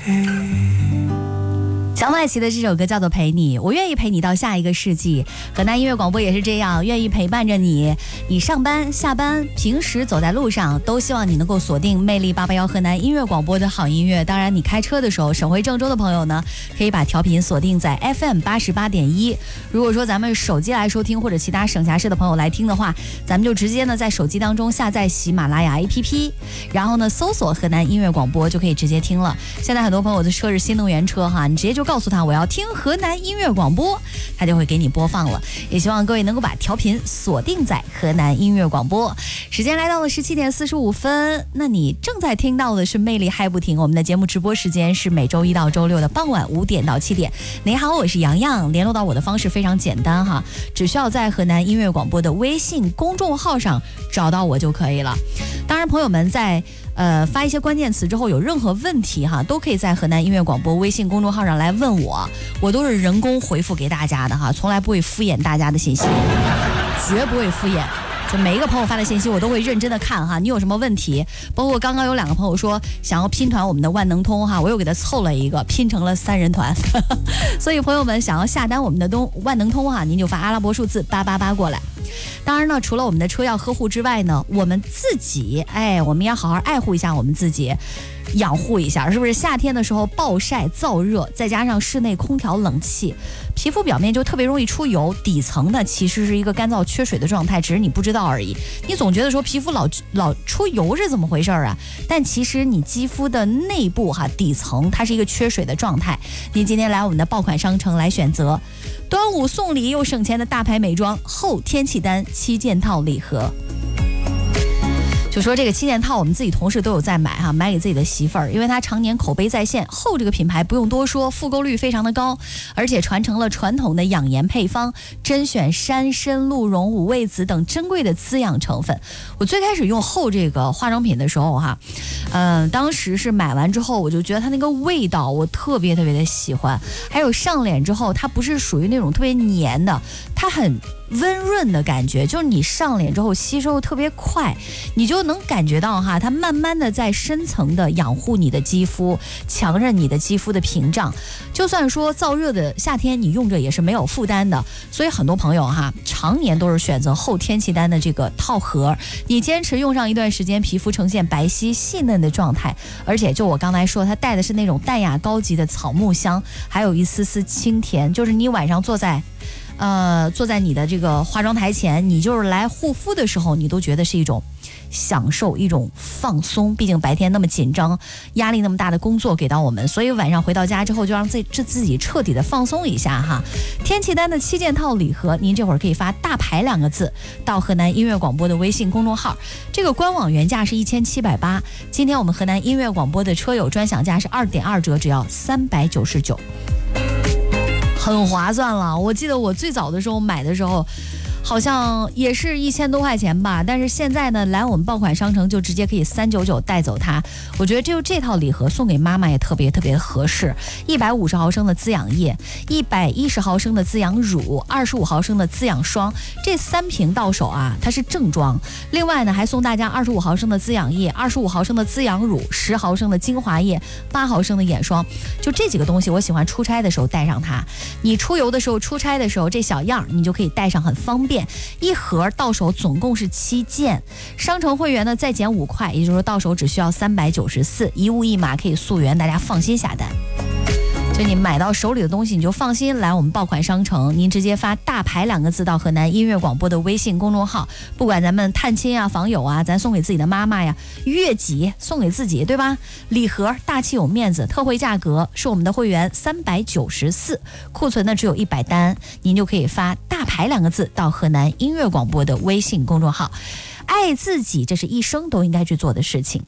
江麦琪的这首歌叫做《陪你》，我愿意陪你到下一个世纪。河南音乐广播也是这样，愿意陪伴着你。你上班、下班，平时走在路上，都希望你能够锁定魅力881河南音乐广播的好音乐。当然，你开车的时候，省会郑州的朋友呢，可以把调频锁定在 FM 88.1。如果说咱们手机来收听，或者其他省辖市的朋友来听的话，咱们就直接呢在手机当中下载喜马拉雅 APP， 然后呢搜索河南音乐广播就可以直接听了。现在很多朋友的车是新能源车哈，你直接就告诉他我要听河南音乐广播，他就会给你播放了。也希望各位能够把调频锁定在河南音乐广播。时间来到了17点45分，那你正在听到的是魅力嗨不停，我们的节目直播时间是每周一到周六的傍晚5点到7点。你好，我是洋洋，联络到我的方式非常简单哈，只需要在河南音乐广播的微信公众号上找到我就可以了。当然朋友们在发一些关键词之后有任何问题哈，都可以在河南音乐广播微信公众号上来问我，我都是人工回复给大家的哈，从来不会敷衍大家的信息，绝不会敷衍。就每一个朋友发的信息我都会认真的看哈，你有什么问题，包括刚刚有2个朋友说想要拼团我们的万能通哈，我又给他凑了一个，拼成了3人团所以朋友们想要下单我们的万能通哈，您就发阿拉伯数字888过来。当然呢，除了我们的车要呵护之外呢，我们自己我们要好好爱护一下我们自己，养护一下，是不是？夏天的时候暴晒燥热，再加上室内空调冷气，皮肤表面就特别容易出油，底层呢其实是一个干燥缺水的状态，只是你不知道而已。你总觉得说皮肤老出油是怎么回事啊？但其实你肌肤的内部底层它是一个缺水的状态。您今天来我们的爆款商城来选择端午送礼又省钱的大牌美妆后天气丹7件套礼盒。就说这个7件套我们自己同事都有在买哈，买给自己的媳妇儿，因为它常年口碑在线，后这个品牌不用多说，复购率非常的高，而且传承了传统的养颜配方，甄选山参、鹿茸、五味子等珍贵的滋养成分。我最开始用后这个化妆品的时候哈，当时是买完之后我就觉得它那个味道我特别特别的喜欢，还有上脸之后它不是属于那种特别黏的，它很温润的感觉，就是你上脸之后吸收特别快，你就能感觉到哈，它慢慢的在深层的养护你的肌肤，强韧你的肌肤的屏障。就算说燥热的夏天你用着也是没有负担的，所以很多朋友哈，常年都是选择后天气丹的这个套盒，你坚持用上一段时间，皮肤呈现白皙细嫩的状态，而且就我刚才说，它带的是那种淡雅高级的草木香，还有一丝丝清甜，就是你晚上坐在你的这个化妆台前，你就是来护肤的时候，你都觉得是一种享受，一种放松。毕竟白天那么紧张，压力那么大的工作给到我们，所以晚上回到家之后就让自己彻底的放松一下哈。天气丹的7件套礼盒，您这会儿可以发大牌2个字到河南音乐广播的微信公众号，这个官网原价是1780，今天我们河南音乐广播的车友专享价是2.2折，只要399，很划算了。我记得我最早的时候买的时候好像也是1000多块钱吧，但是现在呢，来我们爆款商城就直接可以399带走它。我觉得这套礼盒送给妈妈也特别特别合适。150毫升的滋养液，110毫升的滋养乳，25毫升的滋养霜，这3瓶到手啊，它是正装。另外呢，还送大家25毫升的滋养液，25毫升的滋养乳，10毫升的精华液，8毫升的眼霜。就这几个东西，我喜欢出差的时候带上它。你出游的时候、出差的时候，这小样你就可以带上，很方便。一盒到手总共是7件，商城会员呢再减5块，也就是说到手只需要394，一物一码可以溯源，大家放心下单。就你买到手里的东西，你就放心来我们爆款商城，您直接发大牌2个字到河南音乐广播的微信公众号，不管咱们探亲啊、访友啊，咱送给自己的妈妈呀，月己送给自己，对吧？礼盒大气有面子，特惠价格是我们的会员394，库存呢只有100单，您就可以发大牌2个字到河南音乐广播的微信公众号。爱自己，这是一生都应该去做的事情。